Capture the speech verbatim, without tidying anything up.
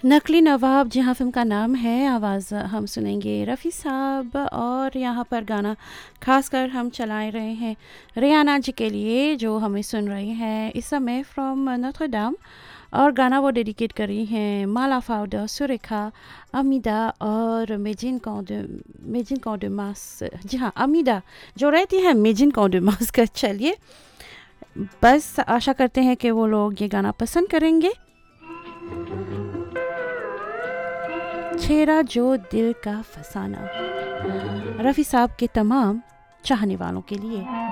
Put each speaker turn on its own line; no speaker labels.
नकली नवाब जहाँ फ़िल्म का नाम है, आवाज़ हम सुनेंगे रफ़ी साहब और यहाँ पर गाना ख़ासकर हम चलाए रहे हैं रियाना जी के लिए जो हमें सुन रही हैं इस समय फ्रॉम नोत्र डाम। और गाना वो डेडिकेट कर रही हैं माला फाउडर, सुरेखा, अमीदा और मेजिन कौंड मेजिन कौंड मास। जी हाँ, अमीदा जो रहती है मेजिन कौंड मास का। चलिए, बस आशा करते हैं कि वो लोग ये गाना पसंद करेंगे। छेड़ा जो दिल का फसाना, रफ़ी साहब के तमाम चाहने वालों के लिए।